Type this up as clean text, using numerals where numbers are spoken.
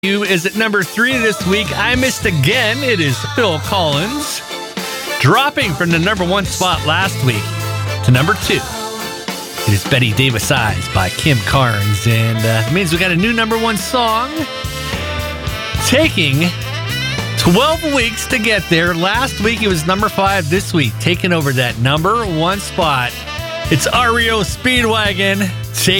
You is at number 3 this week. I Missed Again. It is Phil Collins. Dropping from the number 1 spot last week to number 2. It is Betty Davis Eyes by Kim Carnes. And it means we got a new number 1 song. Taking 12 weeks to get there. Last week it was number 5. This week taking over that number 1 spot. It's REO Speedwagon.